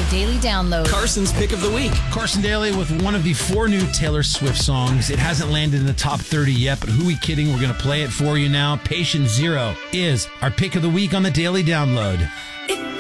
Daily Download. Carson's Pick of the Week. Carson Daly with one of the 4 new Taylor Swift songs. It hasn't landed in the top 30 yet, but who are we kidding? We're going to play it for you now. Patient Zero is our Pick of the Week on the Daily Download.